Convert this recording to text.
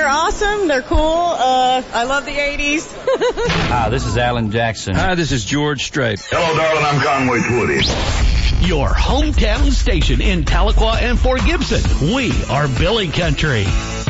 they're awesome. They're cool. I love the 80s. Hi, this is Alan Jackson. Hi, this is George Strait. Hello, darling. I'm Conway Twitty. Your hometown station in Tahlequah and Fort Gibson. We are Billy Country.